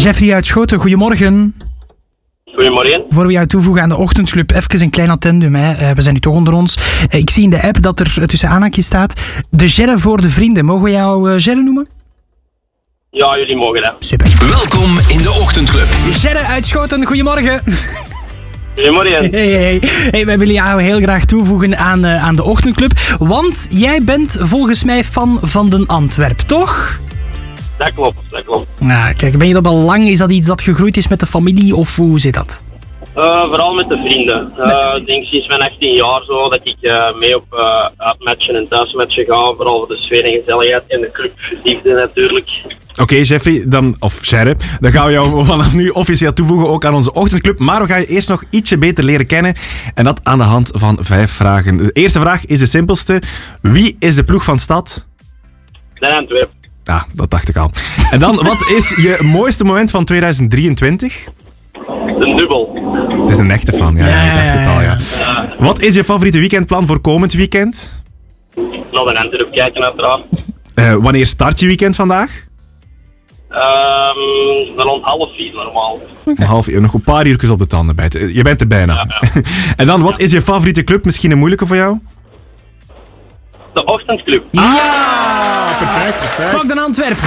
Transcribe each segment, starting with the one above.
Jeffrey uit Schoten, goedemorgen. Goedemorgen. Voor we jou toevoegen aan de ochtendclub, even een klein addendum. We zijn nu toch onder ons. Ik zie in de app dat er tussen aanhakjes staat de Gerre voor de vrienden. Mogen we jou Gerre noemen? Ja, jullie mogen dat. Super. Welkom in de Ochtendclub. Gerre uit Schoten, goedemorgen. Goedemorgen. Hey, wij willen jou heel graag toevoegen aan de Ochtendclub. Want jij bent volgens mij fan van Den Antwerp, toch? Dat klopt. Nou, kijk, ben je dat al lang? Is dat iets dat gegroeid is met de familie of hoe zit dat? Vooral met de vrienden. Ik denk sinds mijn 18 jaar zo dat ik mee op uitmatchen en thuismatchen ga. Vooral voor de sfeer en gezelligheid en de clubliefde natuurlijk. Oké, Jeffrey, of Gerre, dan gaan we jou vanaf nu officieel toevoegen ook aan onze ochtendclub. Maar we gaan je eerst nog ietsje beter leren kennen. En dat aan de hand van 5 vragen. De eerste vraag is de simpelste. Wie is de ploeg van stad? Den Antwerp. Ja, dat dacht ik al. En dan, wat is je mooiste moment van 2023? De dubbel. Het is een echte fan, ja, ik dacht het al, ja. Wat is je favoriete weekendplan voor komend weekend? Naar Den Antwerp kijken uiteraard. Wanneer start je weekend vandaag? Rond 3:30 normaal. Om 3:30, nog een paar uurtjes op de tanden bijten. Je bent er bijna. Ja. En dan, wat is je favoriete club? Misschien een moeilijke voor jou? De Ochtendclub. Perfect. Fuck Den Antwerp!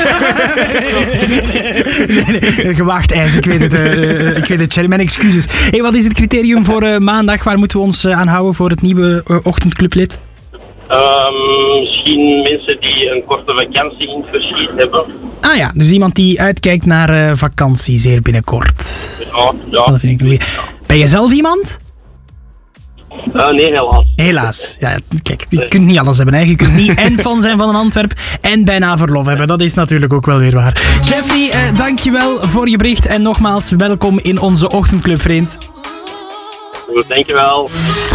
nee, gewaagd ijs, ik weet het, Cherry. Mijn excuses. Hey, wat is het criterium voor maandag? Waar moeten we ons aan houden voor het nieuwe ochtendclubslid? Misschien mensen die een korte vakantie in het verschiet hebben. Ah ja, dus iemand die uitkijkt naar vakantie zeer binnenkort. Ja. Dat vind ik een goeie. Ben je zelf iemand? Nee, helaas. Helaas. Ja, kijk, je kunt niet alles hebben. Hè. Je kunt niet en fan zijn van een Antwerp en bijna verlof hebben. Dat is natuurlijk ook wel weer waar. Jeffrey, dankjewel voor je bericht en nogmaals welkom in onze ochtendclub, vriend. Goed, dankjewel.